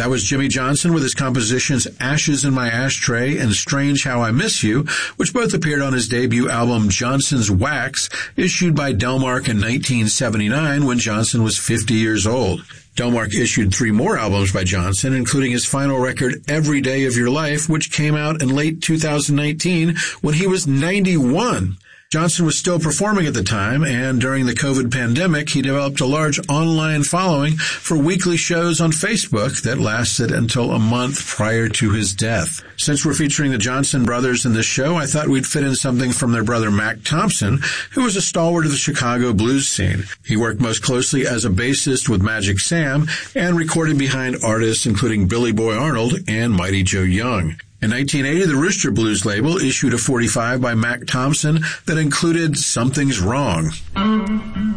That was Jimmy Johnson with his compositions Ashes in My Ashtray and Strange How I Miss You, which both appeared on his debut album Johnson's Wax, issued by Delmark in 1979 when Johnson was 50 years old. Delmark issued 3 more albums by Johnson, including his final record, Every Day of Your Life, which came out in late 2019 when he was 91. Johnson was still performing at the time, and during the COVID pandemic, he developed a large online following for weekly shows on Facebook that lasted until a month prior to his death. Since we're featuring the Johnson brothers in this show, I thought we'd fit in something from their brother Mac Thompson, who was a stalwart of the Chicago blues scene. He worked most closely as a bassist with Magic Sam and recorded behind artists including Billy Boy Arnold and Mighty Joe Young. In 1980, the Rooster Blues label issued a 45 by Mac Thompson that included Something's Wrong.